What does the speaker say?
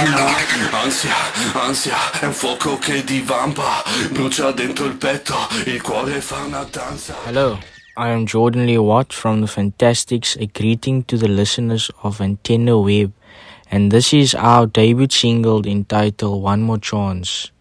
Ansia, ansia, è un fuoco che divampa, brucia dentro il petto, il cuore fa una danza. Hello, I am Jordan Lee Watt from the Fantastics, a greeting to the listeners of Antenna Web, and this is our debut single entitled One More Chance.